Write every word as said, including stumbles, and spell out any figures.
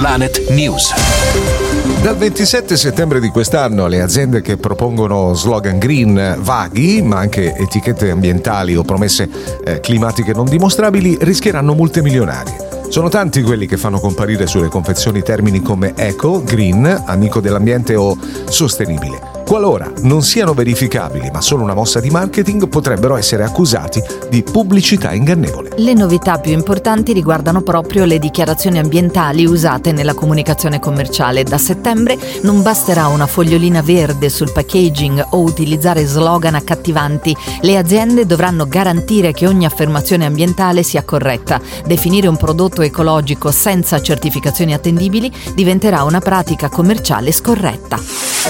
Planet News. Dal ventisette settembre di quest'anno le aziende che propongono slogan green vaghi, ma anche etichette ambientali o promesse eh, climatiche non dimostrabili, rischieranno multe milionarie. Sono tanti quelli che fanno comparire sulle confezioni termini come eco, green, amico dell'ambiente o sostenibile. Qualora non siano verificabili ma solo una mossa di marketing, potrebbero essere accusati di pubblicità ingannevole. Le novità più importanti riguardano proprio le dichiarazioni ambientali usate nella comunicazione commerciale. Da settembre non basterà una fogliolina verde sul packaging o utilizzare slogan accattivanti. Le aziende dovranno garantire che ogni affermazione ambientale sia corretta. Definire un prodotto ecologico senza certificazioni attendibili diventerà una pratica commerciale scorretta.